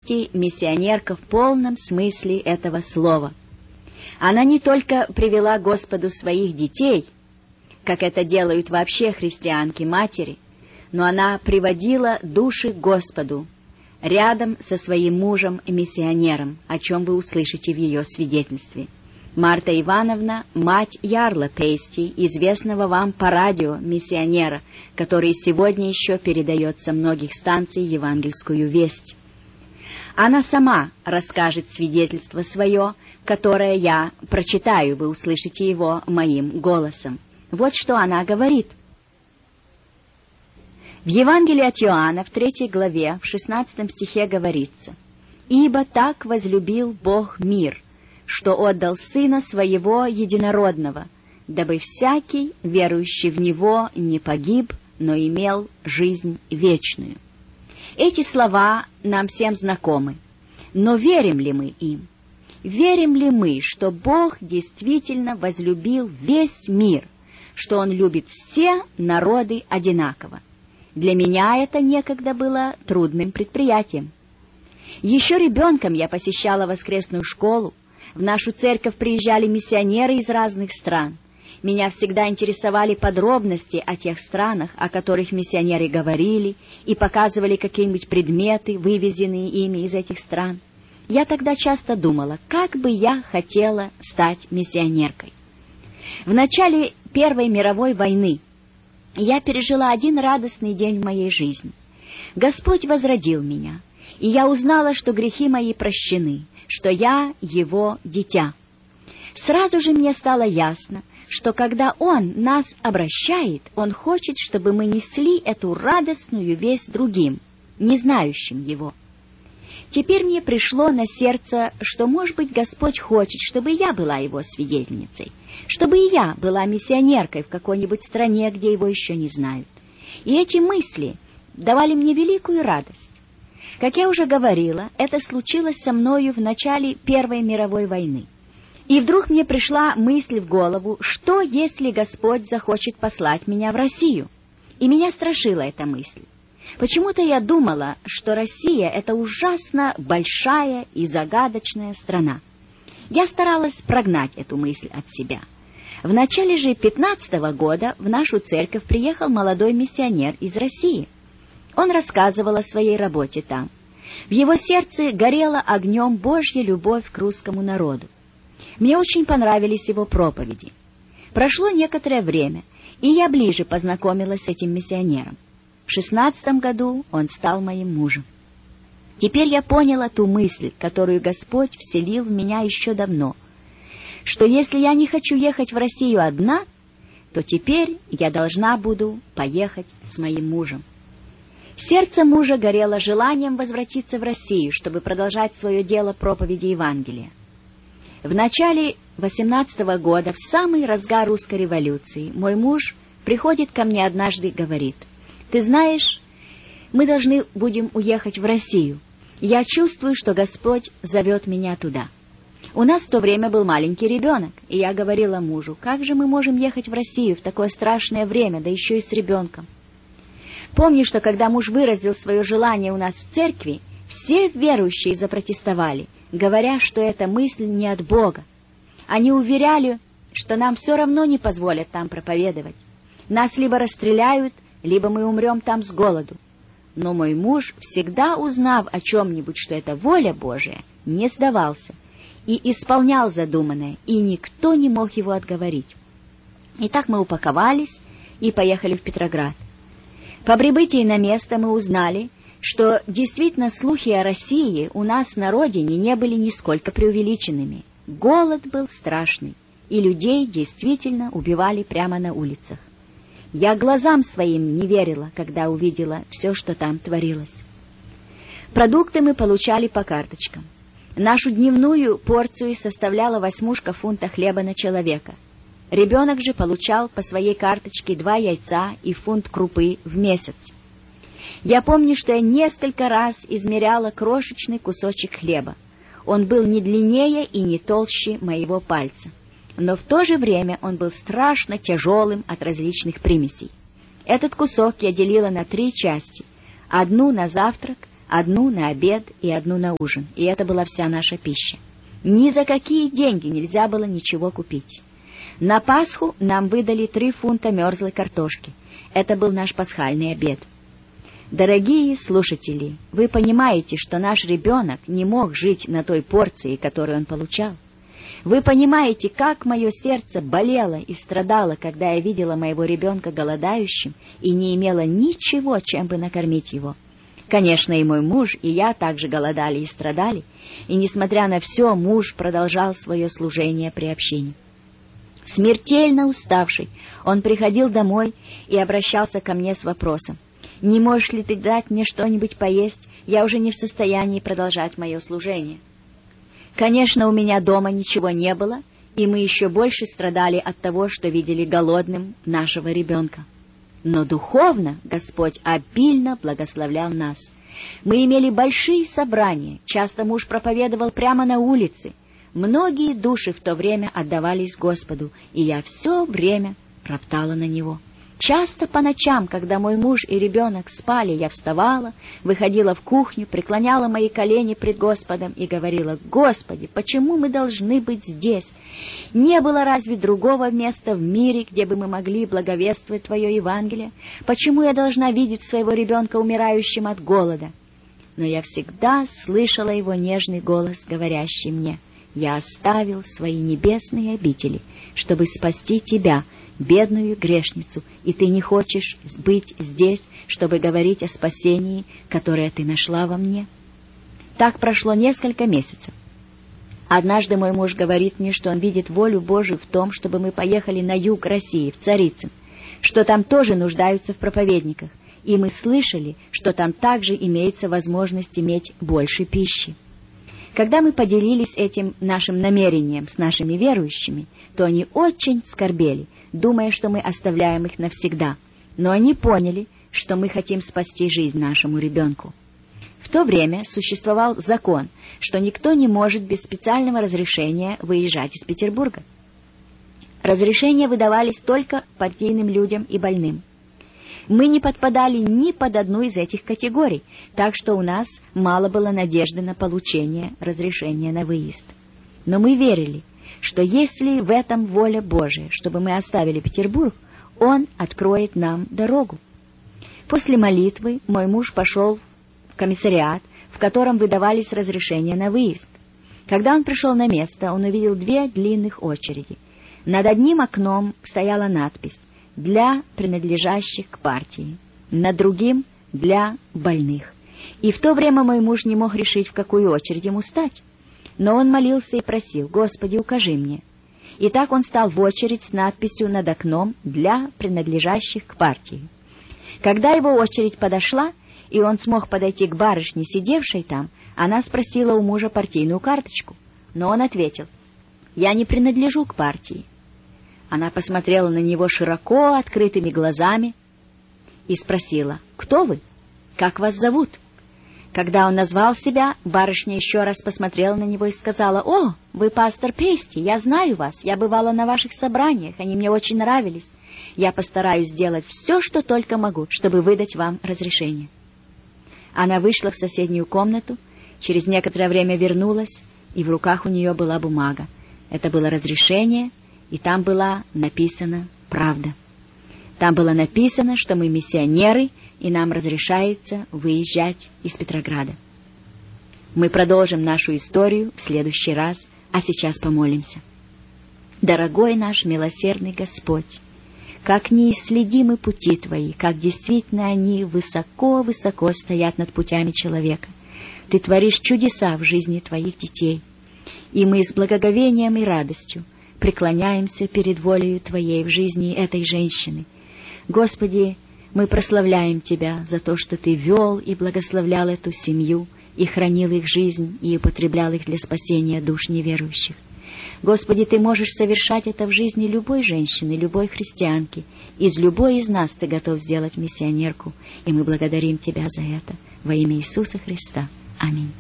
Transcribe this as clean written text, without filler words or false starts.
действительности миссионерка в полном смысле этого слова. Она не только привела к Господу своих детей, как это делают вообще христианки-матери, но она приводила души к Господу рядом со своим мужем-миссионером, о чем вы услышите в ее свидетельстве. Марта Ивановна — мать Ярла Пейсти, известного вам по радио миссионера, который сегодня еще передает со многих станций евангельскую весть. Она сама расскажет свидетельство свое, которое я прочитаю, вы услышите его моим голосом. Вот что она говорит. В Евангелии от Иоанна, в 3 главе, в 16 стихе говорится: «Ибо так возлюбил Бог мир, что отдал Сына Своего Единородного, дабы всякий, верующий в Него, не погиб, но имел жизнь вечную». Эти слова нам всем знакомы, но верим ли мы им? Верим ли мы, что Бог действительно возлюбил весь мир, что Он любит все народы одинаково? Для меня это некогда было трудным предприятием. Еще ребенком я посещала воскресную школу, в нашу церковь приезжали миссионеры из разных стран. Меня всегда интересовали подробности о тех странах, о которых миссионеры говорили, и показывали какие-нибудь предметы, вывезенные ими из этих стран. Я тогда часто думала, как бы я хотела стать миссионеркой. В начале Первой мировой войны я пережила один радостный день в моей жизни. Господь возродил меня, и я узнала, что грехи мои прощены, что я Его дитя. Сразу же мне стало ясно, что когда Он нас обращает, Он хочет, чтобы мы несли эту радостную весть другим, не знающим Его. Теперь мне пришло на сердце, что, может быть, Господь хочет, чтобы я была Его свидетельницей, чтобы и я была миссионеркой в какой-нибудь стране, где Его еще не знают. И эти мысли давали мне великую радость. Как я уже говорила, это случилось со мною в начале Первой мировой войны. И вдруг мне пришла мысль в голову, что если Господь захочет послать меня в Россию? И меня страшила эта мысль. Почему-то я думала, что Россия — это ужасно большая и загадочная страна. Я старалась прогнать эту мысль от себя. В начале же 15-го года в нашу церковь приехал молодой миссионер из России. Он рассказывал о своей работе там. В его сердце горела огнем Божья любовь к русскому народу. Мне очень понравились его проповеди. Прошло некоторое время, и я ближе познакомилась с этим миссионером. В 16-м году он стал моим мужем. Теперь я поняла ту мысль, которую Господь вселил в меня еще давно, что если я не хочу ехать в Россию одна, то теперь я должна буду поехать с моим мужем. Сердце мужа горело желанием возвратиться в Россию, чтобы продолжать свое дело проповеди Евангелия. В начале 18-го года, в самый разгар русской революции, мой муж приходит ко мне однажды и говорит: «Ты знаешь, мы должны будем уехать в Россию. Я чувствую, что Господь зовет меня туда». У нас в то время был маленький ребенок, и я говорила мужу: «Как же мы можем ехать в Россию в такое страшное время, да еще и с ребенком?» Помню, что когда муж выразил свое желание у нас в церкви, все верующие запротестовали, говоря, что эта мысль не от Бога. Они уверяли, что нам все равно не позволят там проповедовать. Нас либо расстреляют, либо мы умрем там с голоду. Но мой муж, всегда узнав о чем-нибудь, что это воля Божия, не сдавался и исполнял задуманное, и никто не мог его отговорить. Итак, мы упаковались и поехали в Петроград. По прибытии на место мы узнали, что действительно слухи о России у нас на родине не были нисколько преувеличенными. Голод был страшный, и людей действительно убивали прямо на улицах. Я глазам своим не верила, когда увидела все, что там творилось. Продукты мы получали по карточкам. Нашу дневную порцию составляла 8 фунта хлеба на человека. Ребенок же получал по своей карточке 2 яйца и фунт крупы в месяц. Я помню, что я несколько раз измеряла крошечный кусочек хлеба. Он был не длиннее и не толще моего пальца. Но в то же время он был страшно тяжелым от различных примесей. Этот кусок я делила на 3 части. Одну на завтрак, одну на обед и одну на ужин, и это была вся наша пища. Ни за какие деньги нельзя было ничего купить. На Пасху нам выдали 3 фунта мерзлой картошки. Это был наш пасхальный обед. Дорогие слушатели, вы понимаете, что наш ребенок не мог жить на той порции, которую он получал? Вы понимаете, как мое сердце болело и страдало, когда я видела моего ребенка голодающим и не имела ничего, чем бы накормить его? Конечно, и мой муж, и я также голодали и страдали, и, несмотря на все, муж продолжал свое служение при общине. Смертельно уставший, он приходил домой и обращался ко мне с вопросом: «Не можешь ли ты дать мне что-нибудь поесть? Я уже не в состоянии продолжать мое служение». Конечно, у меня дома ничего не было, и мы еще больше страдали от того, что видели голодным нашего ребенка. Но духовно Господь обильно благословлял нас. Мы имели большие собрания, часто муж проповедовал прямо на улице. Многие души в то время отдавались Господу, и я все время роптала на Него. Часто по ночам, когда мой муж и ребенок спали, я вставала, выходила в кухню, преклоняла мои колени пред Господом и говорила: «Господи, почему мы должны быть здесь? Не было разве другого места в мире, где бы мы могли благовествовать Твое Евангелие? Почему я должна видеть своего ребенка умирающим от голода?» Но я всегда слышала его нежный голос, говорящий мне: «Я оставил свои небесные обители, чтобы спасти тебя, бедную грешницу, и ты не хочешь быть здесь, чтобы говорить о спасении, которое ты нашла во мне». Так прошло несколько месяцев. Однажды мой муж говорит мне, что он видит волю Божию в том, чтобы мы поехали на юг России, в Царицын, что там тоже нуждаются в проповедниках, и мы слышали, что там также имеется возможность иметь больше пищи. Когда мы поделились этим нашим намерением с нашими верующими, то они очень скорбели, думая, что мы оставляем их навсегда. Но они поняли, что мы хотим спасти жизнь нашему ребенку. В то время существовал закон, что никто не может без специального разрешения выезжать из Петербурга. Разрешения выдавались только партийным людям и больным. Мы не подпадали ни под одну из этих категорий, так что у нас мало было надежды на получение разрешения на выезд. Но мы верили, что если в этом воля Божия, чтобы мы оставили Петербург, Он откроет нам дорогу. После молитвы мой муж пошел в комиссариат, в котором выдавались разрешения на выезд. Когда он пришел на место, он увидел 2 длинных очереди. Над одним окном стояла надпись: «Для принадлежащих к партии», над другим — «Для больных». И в то время мой муж не мог решить, в какую очередь ему стать. Но он молился и просил: «Господи, укажи мне». И так он стал в очередь с надписью над окном «Для принадлежащих к партии». Когда его очередь подошла, и он смог подойти к барышне, сидевшей там, она спросила у мужа партийную карточку. Но он ответил: «Я не принадлежу к партии». Она посмотрела на него широко открытыми глазами и спросила: «Кто вы? Как вас зовут?» Когда он назвал себя, барышня еще раз посмотрела на него и сказала: «О, вы пастор Пейсти, я знаю вас, я бывала на ваших собраниях, они мне очень нравились. Я постараюсь сделать все, что только могу, чтобы выдать вам разрешение». Она вышла в соседнюю комнату, через некоторое время вернулась, и в руках у нее была бумага. Это было разрешение, и там была написана правда. Там было написано, что мы миссионеры, и нам разрешается выезжать из Петрограда. Мы продолжим нашу историю в следующий раз, а сейчас помолимся. Дорогой наш милосердный Господь, как неисследимы пути Твои, как действительно они высоко-высоко стоят над путями человека. Ты творишь чудеса в жизни Твоих детей, и мы с благоговением и радостью преклоняемся перед волею Твоей в жизни этой женщины. Господи, мы прославляем Тебя за то, что Ты вел и благословлял эту семью, и хранил их жизнь, и употреблял их для спасения душ неверующих. Господи, Ты можешь совершать это в жизни любой женщины, любой христианки. Из любой из нас Ты готов сделать миссионерку, и мы благодарим Тебя за это. Во имя Иисуса Христа. Аминь.